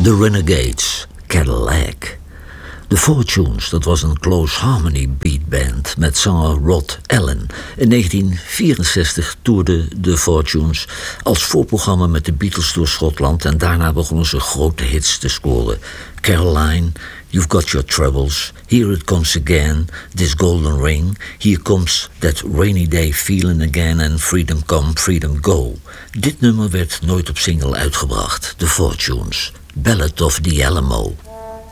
The Renegades, Cadillac. The Fortunes, dat was een close harmony beatband met zanger Rod Allen. In 1964 toerden The Fortunes als voorprogramma met de Beatles door Schotland en daarna begonnen ze grote hits te scoren. Caroline, You've Got Your Troubles, Here It Comes Again, This Golden Ring, Here Comes That Rainy Day Feeling Again en Freedom Come, Freedom Go. Dit nummer werd nooit op single uitgebracht. The Fortunes, Ballad of the Alamo.